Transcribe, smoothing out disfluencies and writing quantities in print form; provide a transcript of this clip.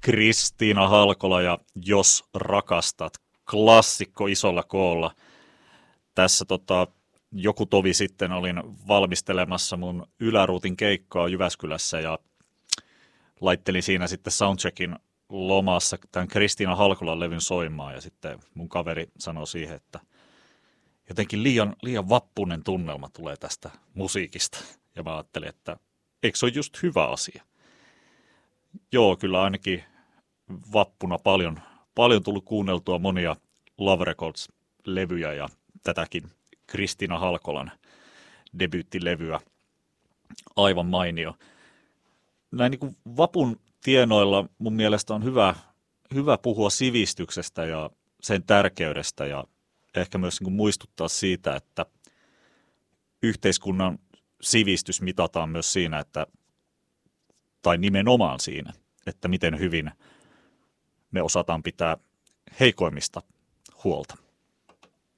Kristiina Halkola ja Jos rakastat, klassikko isolla koolla. Tässä joku tovi sitten olin valmistelemassa mun Yläruutin keikkaa Jyväskylässä ja laittelin siinä sitten soundcheckin lomassa tämän Kristiina Halkolan levyn soimaan ja sitten mun kaveri sanoi siihen, että jotenkin liian vappunen tunnelma tulee tästä musiikista. Ja mä ajattelin, että eikö se ole just hyvä asia? Joo, kyllä ainakin vappuna paljon tullut kuunneltua monia Love Records-levyjä ja tätäkin Kristiina Halkolan debyyttilevyä. Aivan mainio. Näin niin kuin vapun tienoilla mun mielestä on hyvä puhua sivistyksestä ja sen tärkeydestä ja ehkä myös niin kuin muistuttaa siitä, että yhteiskunnan sivistys mitataan myös siinä, tai nimenomaan siinä, että miten hyvin me osataan pitää heikoimmista huolta.